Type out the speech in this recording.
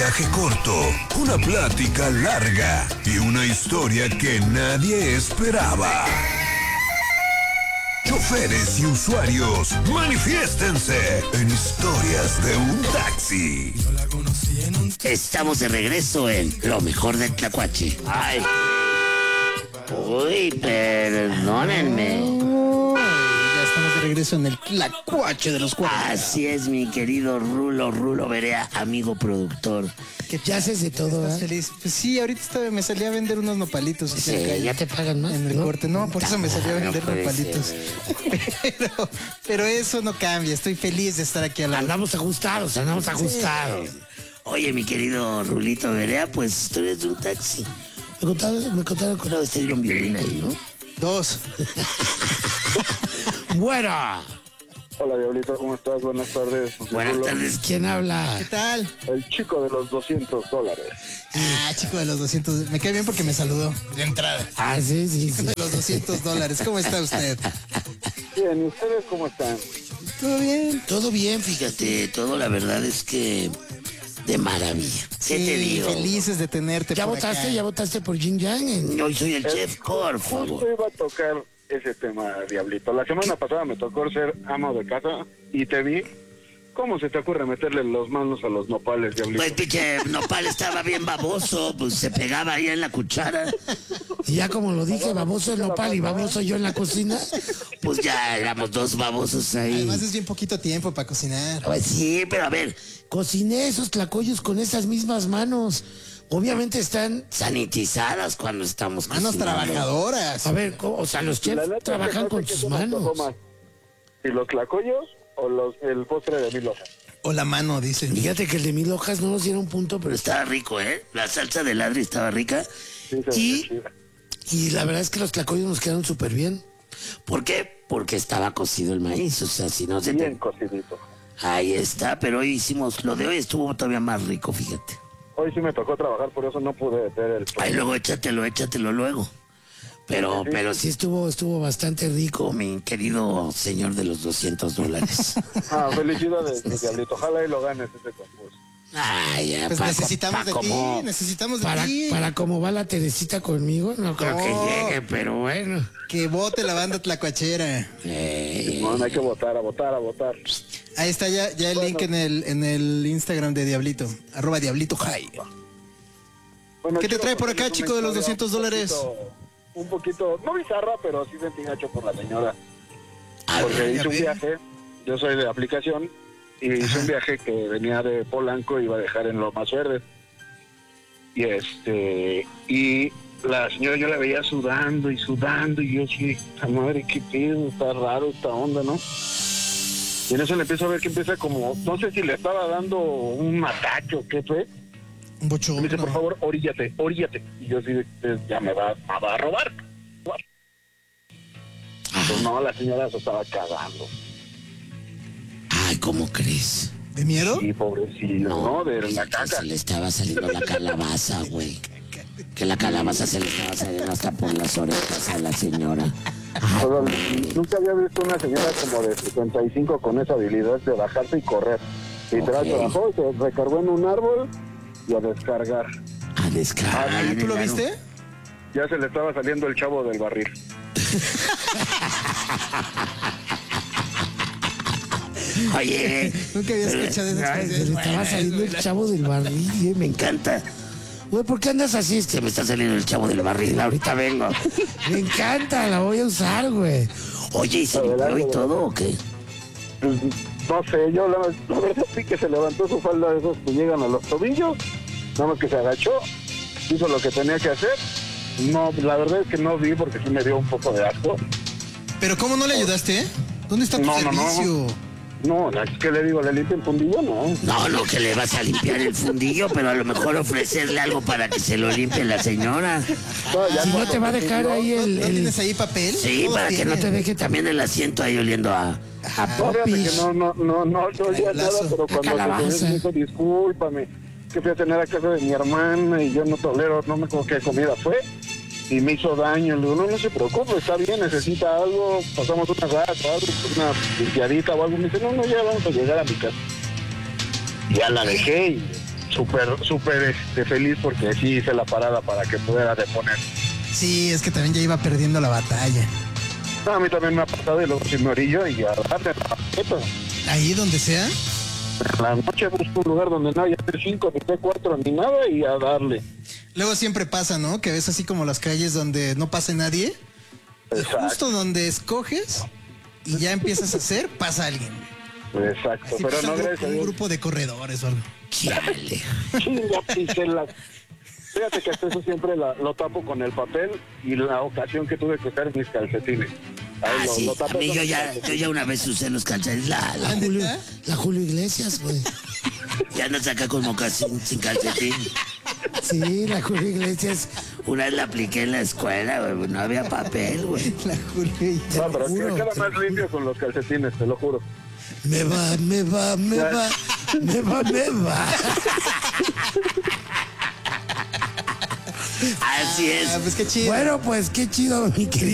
viaje corto, una plática larga y una historia que nadie esperaba. Choferes y usuarios, manifiéstense en Historias de un Taxi. Estamos de regreso en Lo Mejor del Tlacuache. Ay. Uy, perdónenme. Ya estamos de regreso en el Tlacuache de los cuatro. Así es, mi querido Rulo Berea, amigo productor. Que ya haces de todo, ¿eh? Feliz. Pues sí, ahorita me salí a vender unos nopalitos. Sí, ya te pagan más. En el corte, no, por eso me salí a vender nopalitos. Pero eso no cambia, estoy feliz de estar aquí al lado. Andamos ajustados. Sí. Oye, mi querido Rulito Berea, pues tú eres de un taxi. Me contaron que una vez te dieron violín ahí, ¿no? 2. Bueno. Hola, Diablito, ¿cómo estás? Buenas tardes. Buenas tardes, ¿quién habla? ¿Qué tal? El chico de los $200. Chico de los 200. Me cae bien porque me saludó de entrada. Sí. De los $200. ¿Cómo está usted? Bien, ¿y ustedes cómo están? ¿Todo bien? Todo bien, fíjate. Todo, la verdad es que de maravilla. ¿Qué te digo? Felices de tenerte ¿Ya por votaste? acá. ¿Ya votaste por Jin Yang? Hoy soy el chef, por favor. Justo iba a tocar ese tema, Diablito. La semana pasada me tocó ser amo de casa y te vi. ¿Cómo se te ocurre meterle las manos a los nopales, Diablito? Pues pinche nopal estaba bien baboso, pues se pegaba ahí en la cuchara. Y ya como lo dije, baboso el nopal y baboso yo en la cocina, pues ya éramos dos babosos ahí. Además es bien poquito tiempo para cocinar. Pues sí, pero a ver, cociné esos tlacoyos con esas mismas manos. Obviamente están sanitizadas cuando estamos Manos cocinando. trabajadoras. A ver, o sea, los chefs trabajan con sus manos. ¿Y los tlacoyos o el postre de 1000 hojas? O la mano, dicen. Fíjate que el de 1000 hojas no nos dieron punto, pero estaba rico, ¿eh? La salsa de ladri estaba rica. Sí, Y la verdad es que los tlacoyos nos quedaron súper bien. ¿Por qué? Porque estaba cocido el maíz, o sea, si no se bien cocidito. Ahí está, pero hoy hicimos, lo de hoy estuvo todavía más rico, fíjate. Hoy sí me tocó trabajar, por eso no pude ver el... Ahí luego échatelo luego. Pero sí estuvo bastante rico, mi querido señor de los $200. Felicidades, mi Diablito. Ojalá y lo ganes ese concurso. Ay, ya, Pues necesitamos de ti. Para cómo va la Teresita conmigo, no creo que llegue, pero bueno. Que vote la banda tlacuachera. No hay que votar, a votar. Ahí está ya el link en el Instagram de Diablito, @DiablitoHigh. Bueno, ¿Qué te trae por acá, chico de los $200? Un poquito, no bizarra, pero sí sentí gacho por la señora. Porque ver, hice un viaje, yo soy de aplicación, y hice un viaje que venía de Polanco y iba a dejar en Lomas Verdes. Y la señora yo la veía sudando, y yo sí, esta madre, qué pedo, está raro esta onda, ¿no? Y en eso le empiezo a ver que empieza como, no sé si le estaba dando un ataque o qué fue. Un bochorno. Me dice, por favor, oríllate. Y yo sí, ya me va a robar. Pues no, la señora se estaba cagando. Ay, ¿cómo crees? ¿De miedo? Sí, pobrecillo, ¿no? De la caca. Se le estaba saliendo la calabaza, güey. Que la calabaza se le estaba saliendo hasta por las orejas a la señora. Pero nunca había visto una señora como de 55 con esa habilidad de bajarse y correr. Literal, se bajó y se recargó en un árbol y a descargar. A descargar. ¿Tú lo viste? Ya se le estaba saliendo el chavo del barril. Oye, Nunca había escuchado esa se le estaba saliendo el chavo del barril, me encanta. Güey, ¿por qué andas así? Es que me está saliendo el chavo del barril, ahorita vengo. Me encanta, la voy a usar, güey. Oye, ¿y se limpió y todo o qué? Pues, no sé, yo la verdad sí que se levantó su falda de esos que llegan a los tobillos, nada más que se agachó, hizo lo que tenía que hacer. No, la verdad es que no vi porque sí me dio un poco de asco. ¿Pero cómo no le ayudaste? ¿Dónde está tu servicio? No, ¿qué le digo? ¿Le limpio el fundillo? No. No, que le vas a limpiar el fundillo, pero a lo mejor ofrecerle algo para que se lo limpie la señora. Ya Si no te va a dejar ahí ¿No tienes ahí papel? Sí, Todos para que no tienen. te deje también el asiento ahí oliendo a Fíjate popis. que no oía nada, pero cuando calabaza. se me dijo, discúlpame, que fui a tener a casa de mi hermana y yo no tolero, no me acuerdo qué comida fue, y me hizo daño. Le digo, no se preocupe, está bien, necesita algo, pasamos una gata, algo, una limpiadita o algo. Me dice, no, ya vamos a llegar a mi casa. Y ya la dejé y súper feliz porque sí hice la parada para que pudiera deponer. Sí, es que también ya iba perdiendo la batalla. No, a mí también me ha pasado y luego si me orillo y a darle la paqueta. Ahí donde sea. En la noche busco un lugar donde no haya T5, ni T4, ni nada y a darle. Luego siempre pasa, ¿no? Que ves así como las calles donde no pasa nadie. Y Exacto. justo donde escoges y ya empiezas a hacer, pasa alguien. Exacto, Así pero pasa no un gracias a un Dios. grupo de corredores o algo. Chale. Chinga, pisé la- Fíjate que hasta eso siempre lo tapo con el papel y la ocasión que tuve que usar mis calcetines. Ahí Ah, sí. lo A tapo mí con yo mis ya calcetines. una vez usé los calcetines. ¿Ah, neta? La Julio Iglesias, güey. Ya no saca con mocasín sin calcetín. Sí, la Julio Iglesias. Una vez la apliqué en la escuela, güey. No había papel, güey. La Julio. No, pero juro, queda te más limpio con los calcetines, te lo juro. Me va, me va, me va. Me va, me va. Así es. Ah, pues qué chido. Bueno, pues qué chido, mi querido.